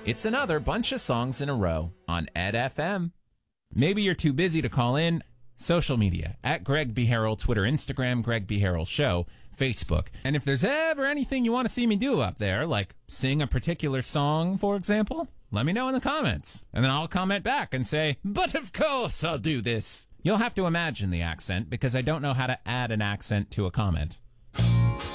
It's another bunch of songs in a row on Ed FM. Maybe you're too busy to call in. Social media, at Greg B. Harrell, Twitter, Instagram, Greg B. Harrell Show, Facebook. And if there's ever anything you want to see me do up there, like sing a particular song, for example, let me know in the comments. And then I'll comment back and say, but of course I'll do this. You'll have to imagine the accent because I don't know how to add an accent to a comment.